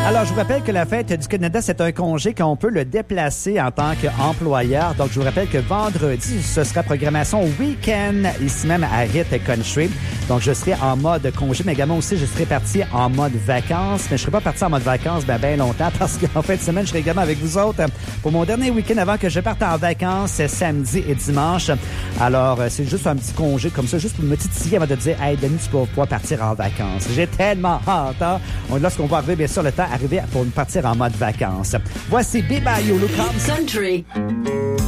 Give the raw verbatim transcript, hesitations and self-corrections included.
Alors, je vous rappelle que la fête du Canada, c'est un congé qu'on peut le déplacer en tant qu'employeur. Donc, je vous rappelle que vendredi, ce sera programmation week-end, ici même à Ritt Country. Donc, je serai en mode congé, mais également aussi, je serai parti en mode vacances. Mais je serai pas parti en mode vacances ben, ben longtemps parce qu'en fin de semaine, je serai également avec vous autres pour mon dernier week-end avant que je parte en vacances, samedi et dimanche. Alors, c'est juste un petit congé comme ça, juste pour me titiller avant de dire « Hey, Denis, tu vas pouvoir partir en vacances. » J'ai tellement hâte. Hein? Lorsqu'on va arriver, bien sûr, le temps arriver pour partir en mode vacances. Voici Be By You, Look Up. Country.